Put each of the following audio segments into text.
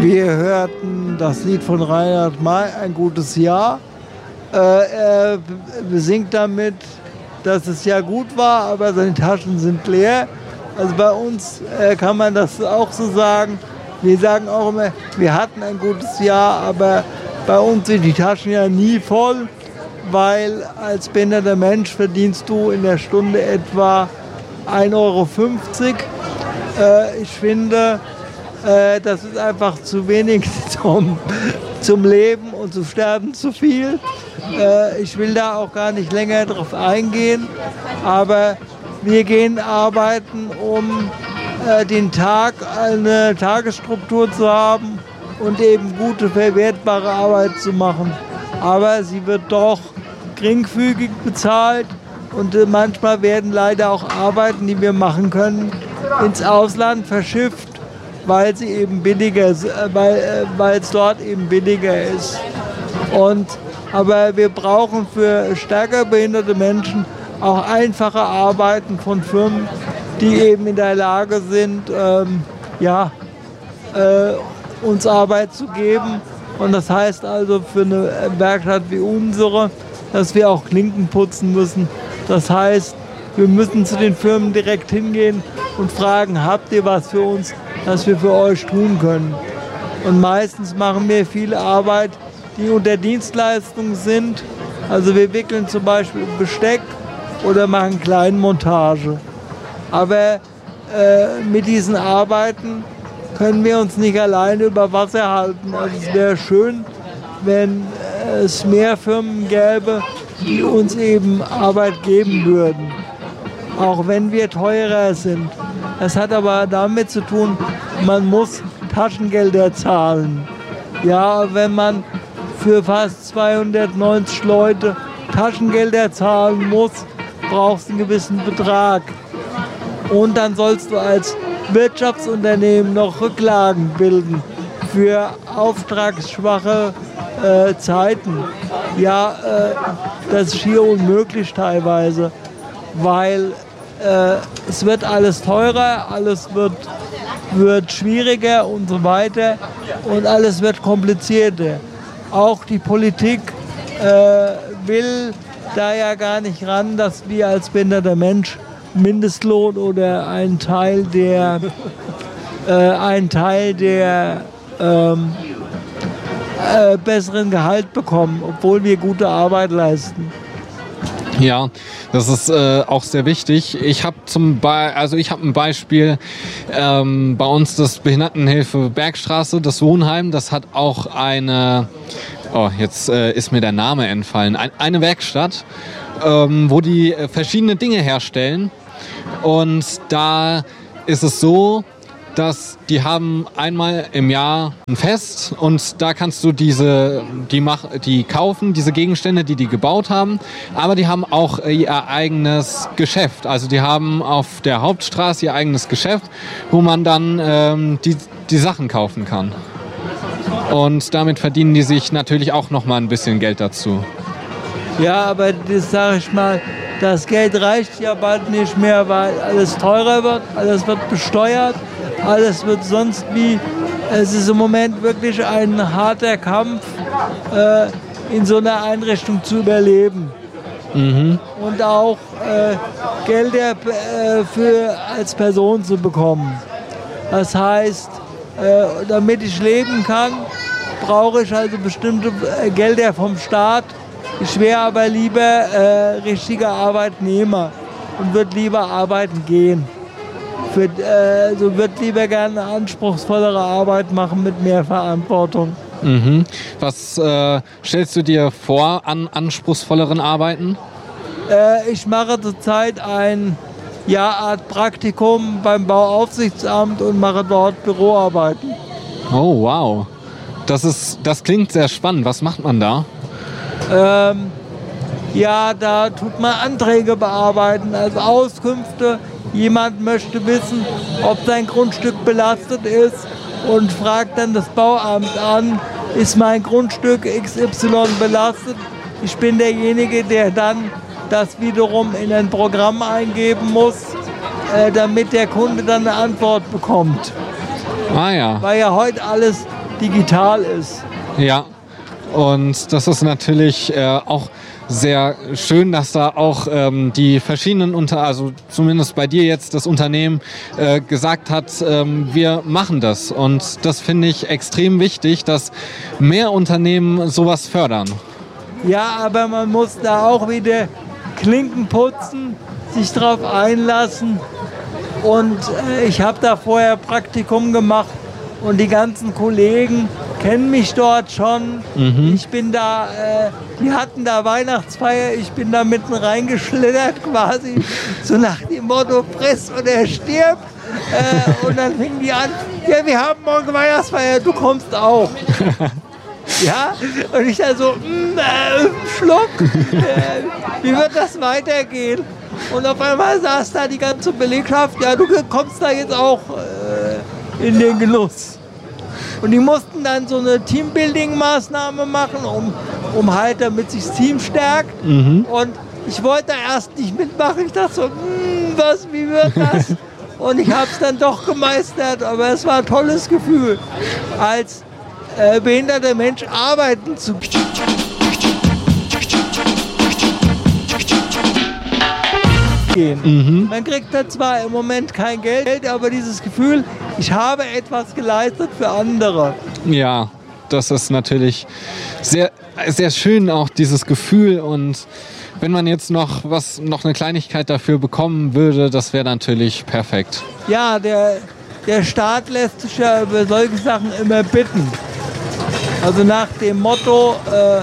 Wir hörten das Lied von Reinhard May, Ein gutes Jahr. Er besingt damit, dass es ja gut war, aber seine Taschen sind leer. Also bei uns kann man das auch so sagen. Wir sagen auch immer, wir hatten ein gutes Jahr, aber bei uns sind die Taschen ja nie voll, weil als behinderter Mensch verdienst du in der Stunde etwa 1,50 Euro. Ich finde, das ist einfach zu wenig zum Leben und zum Sterben zu viel. Ich will da auch gar nicht länger drauf eingehen, aber wir gehen arbeiten, um den Tag eine Tagesstruktur zu haben und eben gute, verwertbare Arbeit zu machen. Aber sie wird doch geringfügig bezahlt und manchmal werden leider auch Arbeiten, die wir machen können, ins Ausland verschifft, weil sie eben billiger, weil es dort eben billiger ist. Aber wir brauchen für stärker behinderte Menschen auch einfache Arbeiten von Firmen, die eben in der Lage sind, uns Arbeit zu geben. Und das heißt also für eine Werkstatt wie unsere, dass wir auch Klinken putzen müssen. Das heißt, wir müssen zu den Firmen direkt hingehen und fragen, habt ihr was für uns, das wir für euch tun können? Und meistens machen wir viel Arbeit, die unter Dienstleistung sind. Also wir wickeln zum Beispiel Besteck oder machen Kleinmontage. Aber mit diesen Arbeiten können wir uns nicht alleine über Wasser halten. Also es wäre schön, wenn es mehr Firmen gäbe, die uns eben Arbeit geben würden. Auch wenn wir teurer sind. Das hat aber damit zu tun, man muss Taschengelder zahlen. Ja, wenn man für fast 290 Leute Taschengelder zahlen muss, brauchst du einen gewissen Betrag. Und dann sollst du als Wirtschaftsunternehmen noch Rücklagen bilden für auftragsschwache Zeiten. Ja, das ist hier unmöglich teilweise, weil es wird alles teurer, alles wird schwieriger und so weiter und alles wird komplizierter. Auch die Politik will da ja gar nicht ran, dass wir als behinderter Mensch Mindestlohn oder einen Teil der besseren Gehalt bekommen, obwohl wir gute Arbeit leisten. Ja, das ist auch sehr wichtig. Ich habe ein Beispiel bei uns, das Behindertenhilfe Bergstraße, das Wohnheim, das hat auch jetzt ist mir der Name entfallen, eine Werkstatt, wo die verschiedene Dinge herstellen. Und da ist es so, dass die haben einmal im Jahr ein Fest und da kannst du die kaufen, diese Gegenstände, die gebaut haben, aber die haben auch ihr eigenes Geschäft. Also die haben auf der Hauptstraße ihr eigenes Geschäft, wo man dann die Sachen kaufen kann. Und damit verdienen die sich natürlich auch noch mal ein bisschen Geld dazu. Ja, aber das sage ich mal, das Geld reicht ja bald nicht mehr, weil alles teurer wird, alles wird besteuert, alles wird sonst wie. Es ist im Moment wirklich ein harter Kampf, in so einer Einrichtung zu überleben. Mhm. Und auch Gelder als Person zu bekommen. Das heißt, damit ich leben kann, brauche ich also bestimmte Gelder vom Staat. Ich wäre aber lieber richtiger Arbeitnehmer und würde lieber arbeiten gehen. Würde lieber gerne anspruchsvollere Arbeit machen mit mehr Verantwortung. Mhm. Was stellst du dir vor an anspruchsvolleren Arbeiten? Ich mache zurzeit ein Art Praktikum beim Bauaufsichtsamt und mache dort Büroarbeiten. Oh, wow. Das klingt sehr spannend. Was macht man da? Da tut man Anträge bearbeiten, also Auskünfte. Jemand möchte wissen, ob sein Grundstück belastet ist und fragt dann das Bauamt an, ist mein Grundstück XY belastet? Ich bin derjenige, der dann das wiederum in ein Programm eingeben muss, damit der Kunde dann eine Antwort bekommt. Ah ja. Weil ja heute alles digital ist. Ja, und das ist natürlich auch sehr schön, dass da auch die verschiedenen also zumindest bei dir jetzt das Unternehmen gesagt hat, wir machen das. Und das finde ich extrem wichtig, dass mehr Unternehmen sowas fördern. Ja, aber man muss da auch wieder Klinken putzen, sich drauf einlassen. Und ich habe da vorher Praktikum gemacht und die ganzen Kollegen kennen mich dort schon. Ich bin da, die hatten da Weihnachtsfeier, ich bin da mitten reingeschlittert quasi, so nach dem Motto, friss oder stirb. Und dann fingen die an, ja, wir haben morgen Weihnachtsfeier, du kommst auch. Ja, und ich da so, Schluck, wie wird das weitergehen? Und auf einmal saß da die ganze Belegschaft, ja, du kommst da jetzt auch in den Genuss. Und die mussten dann so eine Teambuilding-Maßnahme machen, um halt, damit sich das Team stärkt. Und ich wollte da erst nicht mitmachen. Ich dachte so, wie wird das? Und ich habe es dann doch gemeistert, aber es war ein tolles Gefühl, als behinderter Mensch arbeiten zu gehen. Man kriegt da zwar im Moment kein Geld, aber dieses Gefühl, ich habe etwas geleistet für andere. Ja, das ist natürlich sehr, sehr schön, auch dieses Gefühl. Und wenn man jetzt noch eine Kleinigkeit dafür bekommen würde, das wäre natürlich perfekt. Ja, der Staat lässt sich ja über solche Sachen immer bitten. Also nach dem Motto,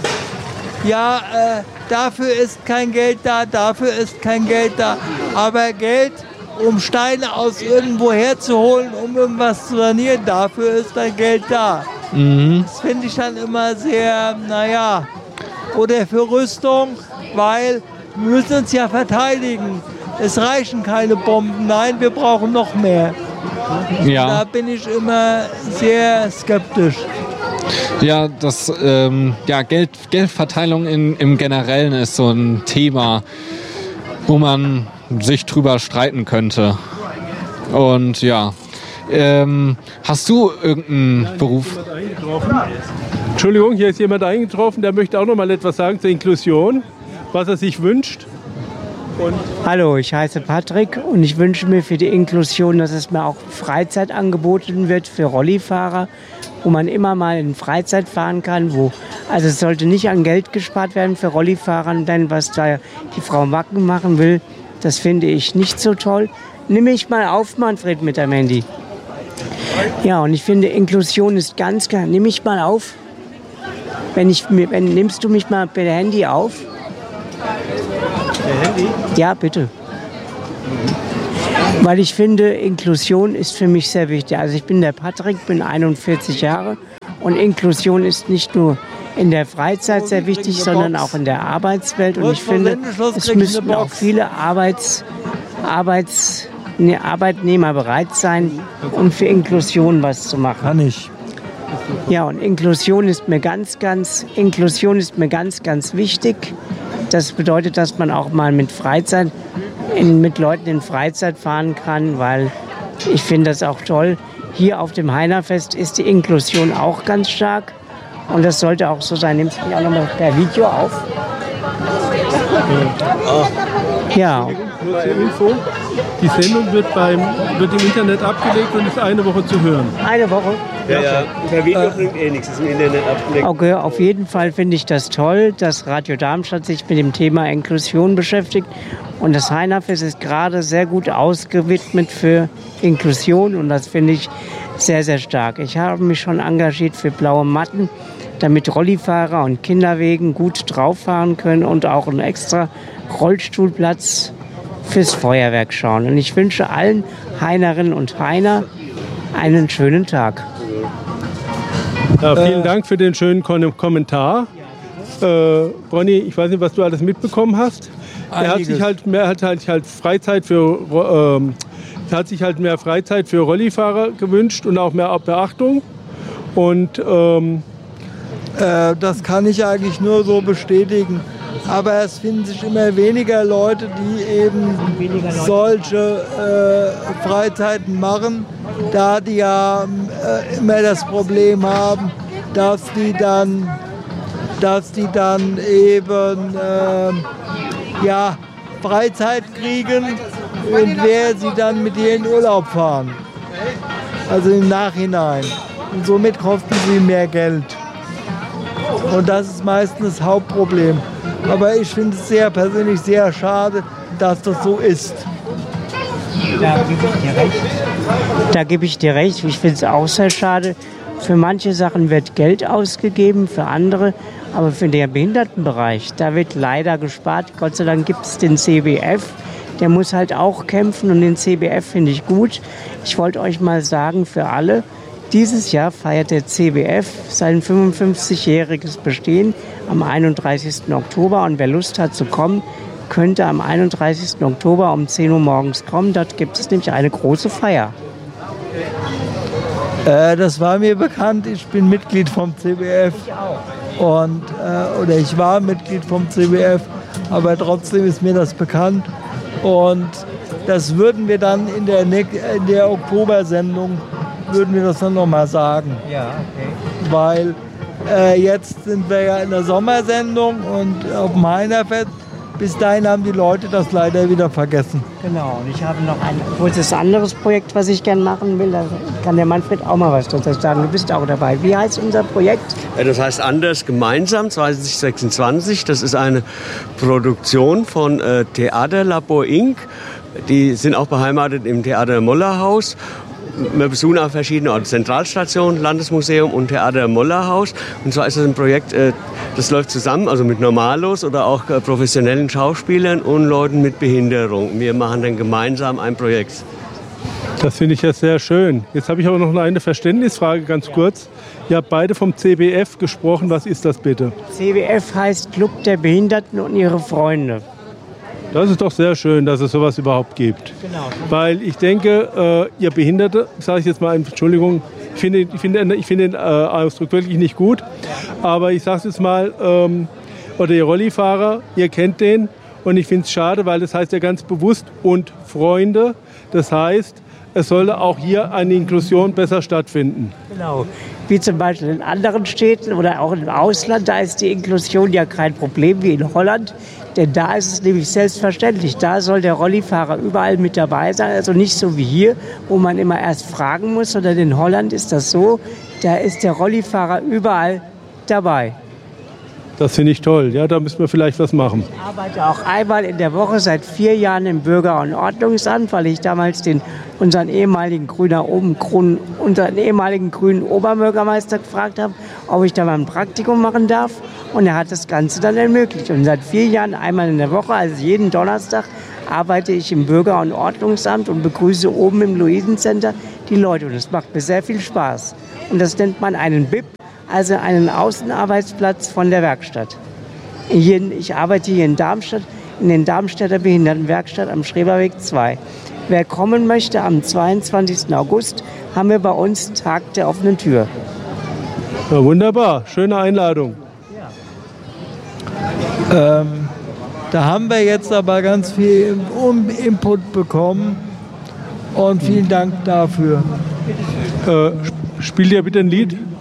dafür ist kein Geld da, dafür ist kein Geld da. Aber Geld, um Steine aus irgendwo herzuholen, um irgendwas zu sanieren, dafür ist dann Geld da. Das finde ich dann immer sehr, oder für Rüstung, weil wir müssen uns ja verteidigen. Es reichen keine Bomben, nein, wir brauchen noch mehr. Ja. Da bin ich immer sehr skeptisch. Ja, Geldverteilung im Generellen ist so ein Thema, wo man sich drüber streiten könnte. Und ja, hast du irgendeinen Beruf? Entschuldigung, hier ist jemand eingetroffen, der möchte auch noch mal etwas sagen zur Inklusion, was er sich wünscht. Hallo, ich heiße Patrick und ich wünsche mir für die Inklusion, dass es mir auch Freizeit angeboten wird für Rollifahrer, wo man immer mal in Freizeit fahren kann. Also es sollte nicht an Geld gespart werden für Rollifahrer, denn was da die Frau Wacken machen will, das finde ich nicht so toll. Nimm mich mal auf, Manfred, mit dem Handy. Ja, und ich finde, Inklusion ist ganz klar. Nimm mich mal auf. Nimmst du mich mal per Handy auf? Per Handy? Ja, bitte. Weil ich finde, Inklusion ist für mich sehr wichtig. Also ich bin der Patrick, bin 41 Jahre und Inklusion ist nicht nur in der Freizeit sehr wichtig, sondern auch in der Arbeitswelt. Und ich finde, es müssten auch viele Arbeitnehmer bereit sein, um für Inklusion was zu machen. Kann ich. Ja, und Inklusion ist mir ganz, ganz wichtig. Das bedeutet, dass man auch mal mit Leuten in Freizeit fahren kann, weil ich finde das auch toll. Hier auf dem Heinerfest ist die Inklusion auch ganz stark und das sollte auch so sein. Nimmst du mich auch nochmal per Video auf? Ja. Nur zur Info, die Sendung wird im Internet abgelegt und ist eine Woche zu hören. Eine Woche? Ja. Per Video bringt nichts, ist im Internet abgelegt. Okay, auf jeden Fall finde ich das toll, dass Radio Darmstadt sich mit dem Thema Inklusion beschäftigt. Und das Heinerfest ist gerade sehr gut ausgewidmet für Inklusion und das finde ich sehr, sehr stark. Ich habe mich schon engagiert für blaue Matten, damit Rollifahrer und Kinderwegen gut drauf fahren können und auch einen extra Rollstuhlplatz fürs Feuerwerk schauen. Und ich wünsche allen Heinerinnen und Heiner einen schönen Tag. Ja, vielen Dank für den schönen Kommentar. Ronny, ich weiß nicht, was du alles mitbekommen hast. Er hat sich halt mehr Freizeit für Rollifahrer gewünscht und auch mehr Beachtung. Und das kann ich eigentlich nur so bestätigen. aber es finden sich immer weniger Leute, die eben solche Freizeiten machen, da die ja immer das Problem haben, dass die dann eben Freizeit kriegen und wer sie dann mit ihr in Urlaub fahren. Also im Nachhinein. Und somit kosten sie mehr Geld. Und das ist meistens das Hauptproblem. Aber ich finde es persönlich sehr schade, dass das so ist. Da gebe ich dir recht. Ich finde es auch sehr schade. Für manche Sachen wird Geld ausgegeben, für andere. Aber für den Behindertenbereich, da wird leider gespart. Gott sei Dank gibt es den CBF. Der muss halt auch kämpfen und den CBF finde ich gut. Ich wollte euch mal sagen, für alle, dieses Jahr feiert der CBF sein 55-jähriges Bestehen am 31. Oktober. Und wer Lust hat zu kommen, könnte am 31. Oktober um 10 Uhr morgens kommen. Dort gibt es nämlich eine große Feier. Das war mir bekannt. Ich bin Mitglied vom CBF. Ich auch. Oder ich war Mitglied vom CBF, aber trotzdem ist mir das bekannt. Und das würden wir dann in der Oktobersendung würden wir das dann nochmal sagen. Ja, okay. Weil jetzt sind wir ja in der Sommersendung und auf dem Heinerfest. Bis dahin haben die Leute das leider wieder vergessen. Genau, und ich habe noch ein kurzes anderes Projekt, was ich gerne machen will. Da kann der Manfred auch mal was dazu sagen. Du bist auch dabei. Wie heißt unser Projekt? Das heißt Anders gemeinsam 2026. Das ist eine Produktion von Theaterlabor Inc. Die sind auch beheimatet im Theater Mollerhaus. Wir besuchen auch verschiedene Orte, Zentralstation, Landesmuseum und Theater Mollerhaus. Und zwar ist das ein Projekt, das läuft zusammen, also mit Normalos oder auch professionellen Schauspielern und Leuten mit Behinderung. Wir machen dann gemeinsam ein Projekt. Das finde ich ja sehr schön. Jetzt habe ich aber noch eine Verständnisfrage, ganz kurz. Ihr habt beide vom CBF gesprochen. Was ist das bitte? CBF heißt Club der Behinderten und ihre Freunde. Das ist doch sehr schön, dass es sowas überhaupt gibt. Genau. Weil ich denke, ihr Behinderte, sage ich jetzt mal, Entschuldigung, ich finde den Ausdruck wirklich nicht gut, aber ich sage es jetzt mal, oder ihr Rollifahrer, ihr kennt den und ich finde es schade, weil das heißt ja ganz bewusst und Freunde, das heißt, es sollte auch hier eine Inklusion besser stattfinden. Genau, wie zum Beispiel in anderen Städten oder auch im Ausland, da ist die Inklusion ja kein Problem wie in Holland. Denn da ist es nämlich selbstverständlich. Da soll der Rollifahrer überall mit dabei sein. Also nicht so wie hier, wo man immer erst fragen muss, sondern in Holland ist das so, da ist der Rollifahrer überall dabei. Das finde ich toll. Ja, da müssen wir vielleicht was machen. Ich arbeite auch einmal in der Woche seit 4 Jahren im Bürger- und Ordnungsamt, weil ich damals unseren ehemaligen grünen Oberbürgermeister gefragt habe, ob ich da mal ein Praktikum machen darf. Und er hat das Ganze dann ermöglicht. Und seit 4 Jahren einmal in der Woche, also jeden Donnerstag, arbeite ich im Bürger- und Ordnungsamt und begrüße oben im Luisencenter die Leute. Und das macht mir sehr viel Spaß. Und das nennt man einen BIP, also einen Außenarbeitsplatz von der Werkstatt. Ich arbeite hier in Darmstadt, in den Darmstädter Behindertenwerkstatt am Schreberweg 2. Wer kommen möchte, am 22. August haben wir bei uns Tag der offenen Tür. Ja, wunderbar, schöne Einladung. Da haben wir jetzt aber ganz viel Input bekommen und vielen Dank dafür. Spielt ihr bitte ein Lied?